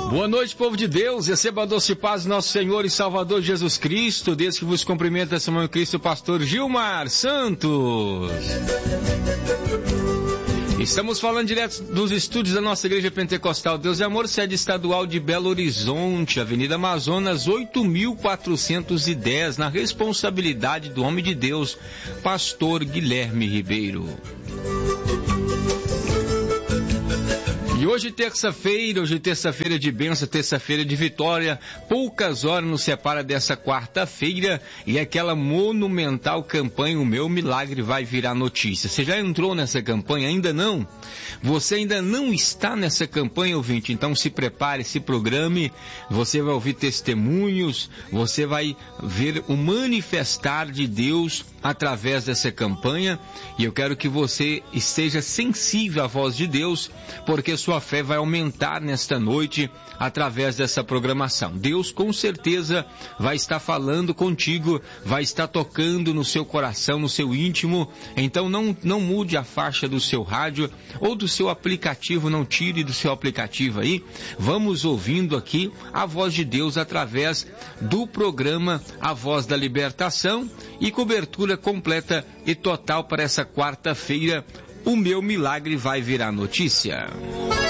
Boa noite, povo de Deus. Receba a doce paz do nosso Senhor e Salvador Jesus Cristo. Desde que vos cumprimenta essa manhã Cristo, o pastor Gilmar Santos. Estamos falando direto dos estúdios da nossa Igreja Pentecostal Deus e Amor, sede estadual de Belo Horizonte, Avenida Amazonas 8.410, na responsabilidade do homem de Deus, pastor Guilherme Ribeiro. E hoje terça-feira de bênção, terça-feira de vitória. Poucas horas nos separa dessa quarta-feira e aquela monumental campanha O Meu Milagre Vai Virar Notícia. Você já entrou nessa campanha? Ainda não? Você ainda não está nessa campanha, ouvinte? Então se prepare, se programe. Você vai ouvir testemunhos, você vai ver o manifestar de Deus através dessa campanha. E eu quero que você esteja sensível à voz de Deus, porque sua fé vai aumentar nesta noite através dessa programação. Deus com certeza vai estar falando contigo, vai estar tocando no seu coração, no seu íntimo. Então não mude a faixa do seu rádio ou do seu aplicativo, não tire do seu aplicativo aí. Vamos ouvindo aqui a voz de Deus através do programa A Voz da Libertação e cobertura completa e total para essa quarta-feira. O meu milagre vai virar notícia.